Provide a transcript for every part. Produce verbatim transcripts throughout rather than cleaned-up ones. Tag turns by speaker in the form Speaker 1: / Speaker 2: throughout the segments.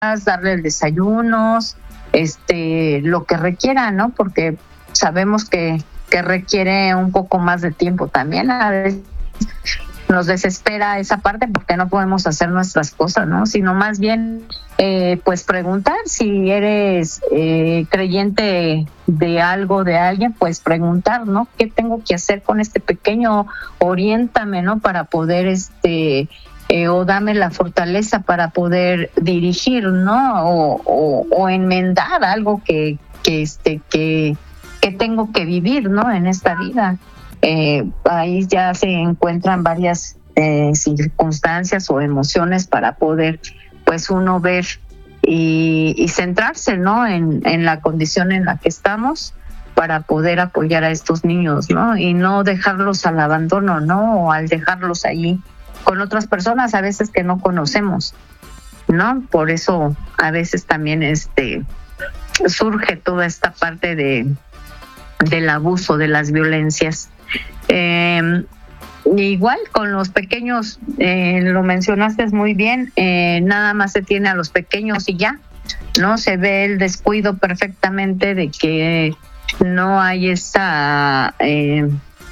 Speaker 1: darles desayunos, este, lo que requiera, ¿no? Porque sabemos que, que requiere un poco más de tiempo también. A veces nos desespera esa parte porque no podemos hacer nuestras cosas, ¿no? Sino más bien, eh, pues preguntar si eres eh, creyente de algo, de alguien, pues preguntar, ¿no? ¿Qué tengo que hacer con este pequeño? Oriéntame, ¿no? Para poder, este, eh, o dame la fortaleza para poder dirigir, ¿no? O, o, o enmendar algo que, que, este, que, que tengo que vivir, ¿no? En esta vida. Eh, ahí ya se encuentran varias eh, circunstancias o emociones para poder, pues, uno ver y, y centrarse, ¿no? En, en la condición en la que estamos para poder apoyar a estos niños, ¿no? Y no dejarlos al abandono, ¿no? O al dejarlos allí con otras personas a veces que no conocemos, ¿no? Por eso a veces también este surge toda esta parte de del abuso, de las violencias. Eh, igual con los pequeños, eh, lo mencionaste muy bien, eh, nada más se tiene a los pequeños y ya, ¿no? Se ve el descuido perfectamente de que no hay esa eh,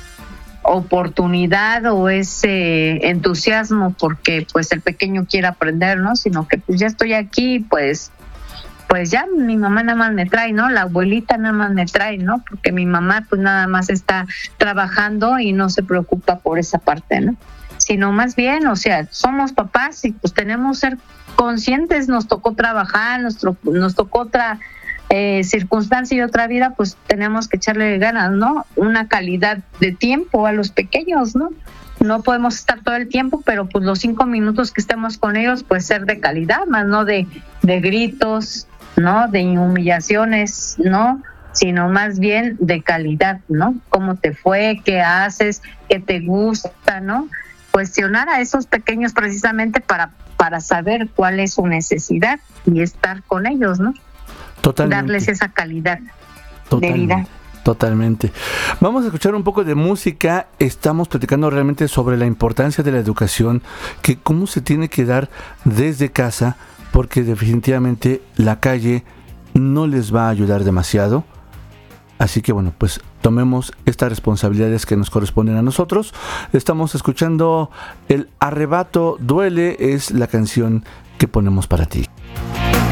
Speaker 1: oportunidad o ese entusiasmo porque pues el pequeño quiere aprender, ¿no? Sino que pues ya estoy aquí, pues pues ya mi mamá nada más me trae, ¿no? La abuelita nada más me trae, ¿no? Porque mi mamá pues nada más está trabajando y no se preocupa por esa parte, ¿no? Sino más bien, o sea, somos papás y pues tenemos que ser conscientes, nos tocó trabajar, nuestro, nos tocó otra eh, circunstancia y otra vida, pues tenemos que echarle ganas, ¿no? Una calidad de tiempo a los pequeños, ¿no? No podemos estar todo el tiempo, pero pues los cinco minutos que estemos con ellos, pues ser de calidad, más no de, de gritos, ¿no? De humillaciones, ¿no? Sino más bien de calidad, ¿no? ¿Cómo te fue? ¿Qué haces? ¿Qué te gusta? ¿No? Cuestionar a esos pequeños precisamente para, para saber cuál es su necesidad y estar con ellos, ¿no?
Speaker 2: Totalmente.
Speaker 1: Darles esa calidad
Speaker 2: Totalmente.
Speaker 1: de vida.
Speaker 2: Totalmente. Vamos a escuchar un poco de música. Estamos platicando realmente sobre la importancia de la educación, que cómo se tiene que dar desde casa, porque definitivamente la calle no les va a ayudar demasiado. Así que bueno, pues tomemos estas responsabilidades que nos corresponden a nosotros. Estamos escuchando El Arrebato Duele, es la canción que ponemos para ti.